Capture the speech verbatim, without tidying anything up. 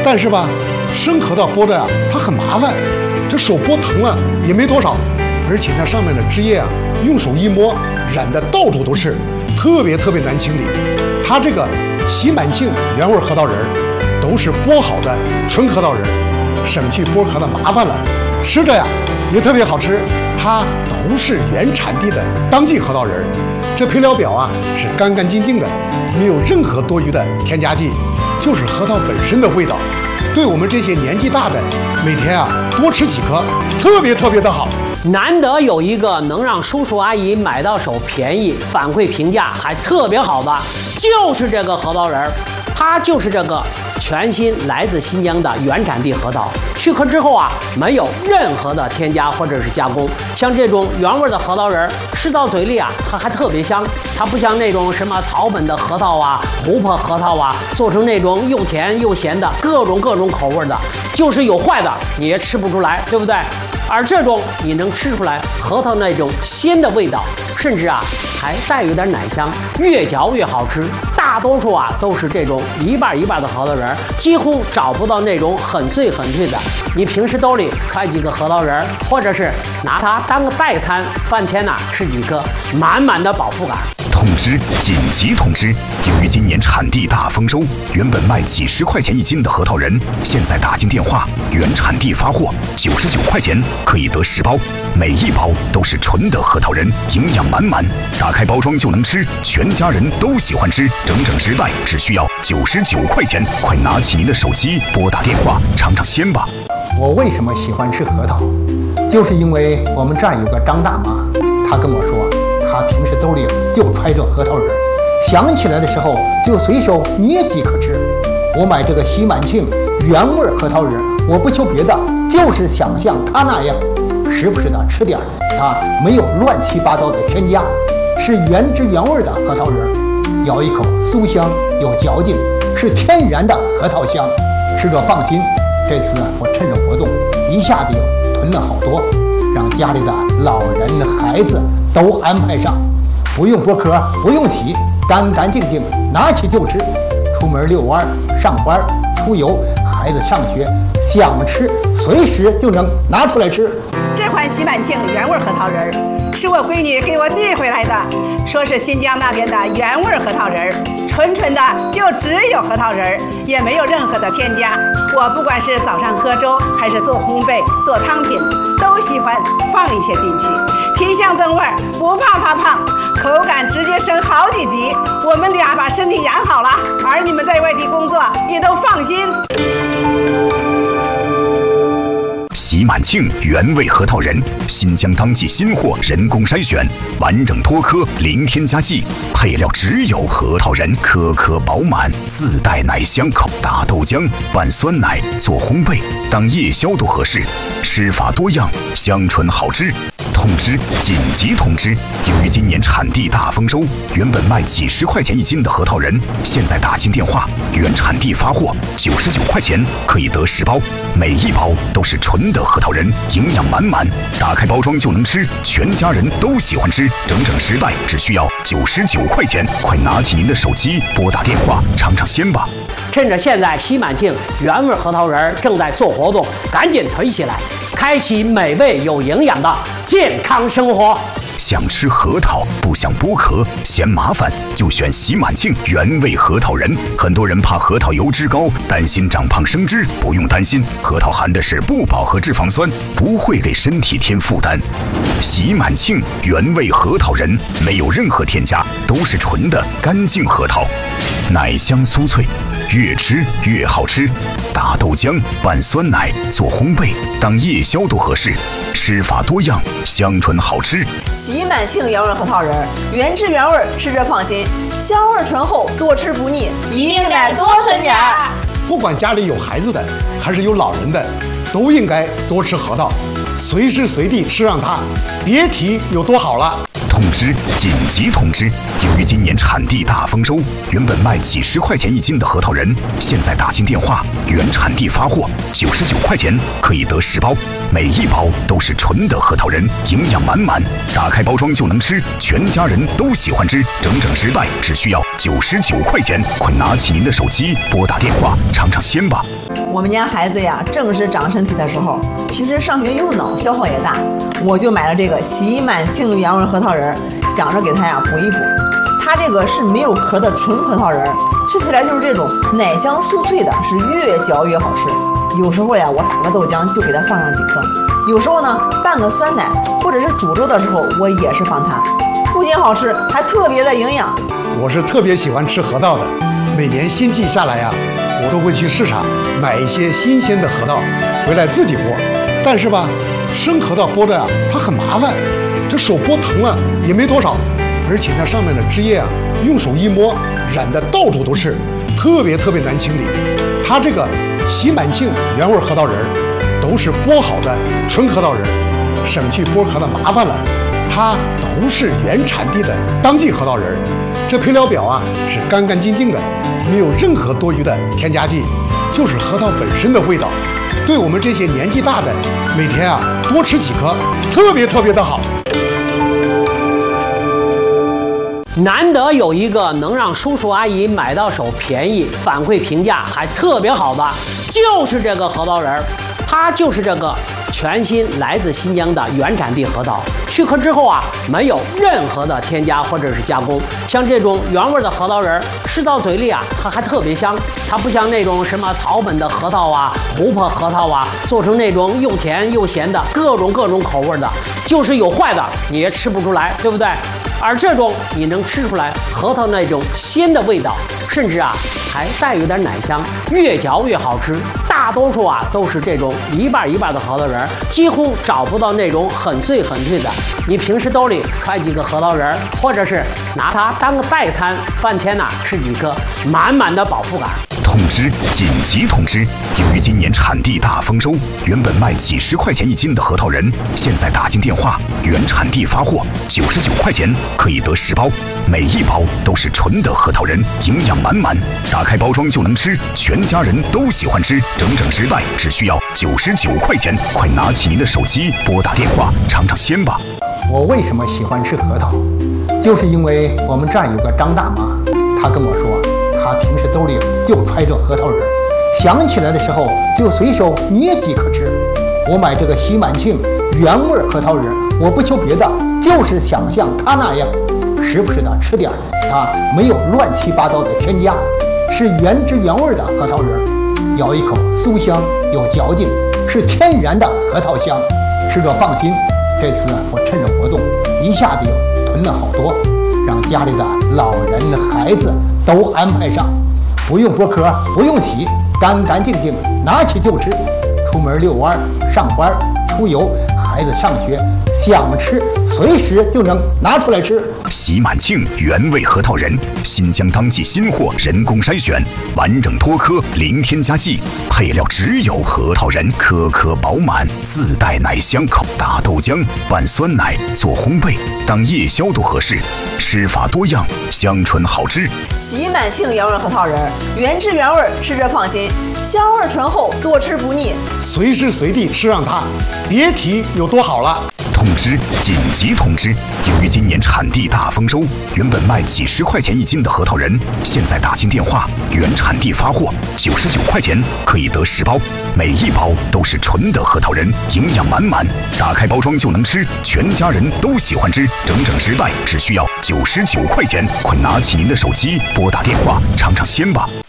但是吧，生核桃剥的啊，它很麻烦，这手剥疼了也没多少，而且那上面的汁液啊，用手一摸，染的到处都是，特别特别难清理。它这个喜满庆原味核桃仁儿，都是剥好的纯核桃仁儿，省去剥壳的麻烦了，吃着呀也特别好吃。它都是原产地的当季核桃仁儿，这配料表啊是干干净净的，没有任何多余的添加剂，就是核桃本身的味道。对我们这些年纪大的，每天啊多吃几颗，特别特别的好。 难得有一个能让叔叔阿姨买到手便宜、反馈评价还特别好的，就是这个核桃仁儿。它就是这个全新来自新疆的原产地核桃，去壳之后啊，没有任何的添加或者是加工。像这种原味的核桃仁儿，吃到嘴里啊，它还特别香。它不像那种什么草本的核桃啊、琥珀核桃啊，做成那种又甜又咸的各种各种口味的，就是有坏的你也吃不出来，对不对？而这种你能吃出来核桃那种鲜的味道，甚至啊还带有点奶香，越嚼越好吃。大多数啊都是这种一半一半的核桃仁儿，几乎找不到那种很碎很碎的。你平时兜里揣几个核桃仁儿，或者是拿它当个代餐，饭前呢、啊、吃几颗，满满的饱腹感。 通知！紧急通知！由于今年产地大丰收，原本卖几十块钱一斤的核桃仁，现在打进电话，原产地发货，九十九块钱可以得十包，每一包都是纯的核桃仁，营养满满，打开包装就能吃，全家人都喜欢吃，整整十袋只需要九十九块钱，快拿起您的手机拨打电话尝尝鲜吧。 我为什么喜欢吃核桃？就是因为我们这儿有个张大妈，她跟我说，她平时兜里就揣着核桃仁，想起来的时候就随手捏几颗吃。我买这个喜满庆原味核桃仁，我不求别的，就是想像她那样，时不时的吃点，它没有乱七八糟的添加，是原汁原味的核桃仁，咬一口酥香有嚼劲，是天然的核桃香，吃着放心。这次我趁着活动，一下子又囤了好多，让家里的老人孩子都安排上，不用剥壳，不用洗，干干净净，拿起就吃。出门遛弯、上班、出游，孩子上学，想吃随时就能拿出来吃。 这款喜满庆原味核桃仁儿是我闺女给我寄回来的，说是新疆那边的原味核桃仁儿，纯纯的就只有核桃仁儿，也没有任何的添加。我不管是早上喝粥，还是做烘焙、做汤品，都喜欢放一些进去，提香增味，不怕发胖，口感直接升好几级。我们俩把身体养好了，儿女们在外地工作也都放心。 喜满庆原味核桃仁，新疆当季新货，人工筛选，完整脱壳，零添加剂，配料只有核桃仁，颗颗饱满，自带奶香口。打豆浆、拌酸奶、做烘焙，当夜宵都合适。吃法多样，香醇好吃。通知！紧急通知！由于今年产地大丰收，原本卖几十块钱一斤的核桃仁，现在打进电话，原产地发货，九十九块钱可以得十包，每一包都是纯的核桃仁，营养满满，打开包装就能吃，全家人都喜欢吃，整整十袋只需要九十九块钱，快拿起您的手机拨打电话尝尝鲜吧。 趁着现在喜满庆原味核桃仁正在做活动，赶紧囤起来，开启美味有营养的健康生活。 想吃核桃不想剥壳，嫌麻烦就选喜满庆原味核桃仁。很多人怕核桃油脂高，担心长胖生脂，不用担心，核桃含的是不饱和脂肪酸，不会给身体添负担。喜满庆原味核桃仁没有任何添加，都是纯的干净核桃，奶香酥脆，越吃越好吃。打豆浆、拌酸奶、做烘焙，当夜宵都合适。吃法多样，香醇好吃。 喜满庆原味核桃仁，原汁原味，吃着放心，香味醇厚，多吃不腻，一定得多囤点儿。 不管家里有孩子的还是有老人的，都应该多吃核桃，随时随地吃上它，别提有多好了。 通知！紧急通知！ 由于今年产地大丰收，原本卖几十块钱一斤的核桃仁，现在打进电话，原产地发货，九十九块钱可以得十包，每一包都是纯的核桃仁，营养满满，打开包装就能吃，全家人都喜欢吃，整整十袋只需要九十九块钱，快拿起您的手机拨打电话尝尝鲜吧。 我们家孩子呀，正是长身体的时候，平时上学用脑，消耗也大，我就买了这个喜满庆原味核桃仁，想着给他呀补一补。它这个是没有壳的纯核桃仁，吃起来就是这种奶香酥脆的，是越嚼越好吃。有时候呀，我打个豆浆就给它放上几颗，有时候呢拌个酸奶，或者是煮粥的时候，我也是放它，不仅好吃，还特别的营养。 我是特别喜欢吃核桃的，每年新季下来呀，我都会去市场买一些新鲜的核桃回来自己剥。但是吧，生核桃剥的呀，它很麻烦，这手剥疼了也没多少，而且那上面的汁液啊，用手一摸，染的到处都是，特别特别难清理。它这个喜满庆原味核桃仁都是剥好的纯核桃仁，省去剥壳的麻烦了。它都是原产地的当季核桃仁，这配料表啊是干干净净的，没有任何多余的添加剂，就是核桃本身的味道。对我们这些年纪大的，每天啊多吃几颗，特别特别的好。 难得有一个能让叔叔阿姨买到手便宜、反馈评价还特别好的，就是这个核桃仁儿。它就是这个全新来自新疆的原产地核桃，去壳之后啊，没有任何的添加或者是加工。像这种原味的核桃仁，吃到嘴里啊，它还特别香。它不像那种什么草本的核桃啊、琥珀核桃啊，做成那种又甜又咸的各种各种口味的，就是有坏的你也吃不出来，对不对？而这种你能吃出来核桃那种鲜的味道，甚至啊还带有点奶香，越嚼越好吃。大多数啊都是这种一半一半的核桃仁，几乎找不到那种很碎很脆的。你平时兜里揣几个核桃仁，或者是拿它当个代餐，饭前呢吃几颗，满满的饱腹感。 通知！紧急通知！由于今年产地大丰收，原本卖几十块钱一斤的核桃仁，现在打进电话，原产地发货，九十九块钱可以得十包，每一包都是纯的核桃仁，营养满满，打开包装就能吃，全家人都喜欢吃，整整十袋只需要九十九块钱，快拿起您的手机拨打电话尝尝鲜吧。 我为什么喜欢吃核桃？就是因为我们这儿有个张大妈，她跟我说，她平时兜里就揣着核桃仁，想起来的时候就随手捏几颗吃。我买这个喜满庆原味核桃仁，我不求别的，就是想像她那样，时不时的吃点它没有乱七八糟的添加，是原汁原味的核桃仁，咬一口酥香有嚼劲，是天然的核桃香，吃着放心。这次我趁着活动，一下子就囤了好多，让家里的老人孩子都安排上，不用剥壳，不用洗，干干净净，拿起就吃。出门遛弯、上班、出游，孩子上学，想吃随时就能拿出来吃。 喜满庆原味核桃仁，新疆当季新货，人工筛选，完整脱壳，零添加剂，配料只有核桃仁，颗颗饱满，自带奶香口。打豆浆、拌酸奶、做烘焙，当夜宵都合适。吃法多样，香醇好吃。 喜满庆原味核桃仁，原汁原味，吃着放心，香味醇厚，多吃不腻。 随时随地吃上它，别提有多好了。 通知！紧急通知！由于今年产地大丰收，原本卖几十块钱一斤的核桃仁，现在打进电话，原产地发货，九十九块钱可以得十包，每一包都是纯的核桃仁，营养满满，打开包装就能吃，全家人都喜欢吃，整整十袋只需要九十九块钱，快拿起您的手机拨打电话尝尝鲜吧。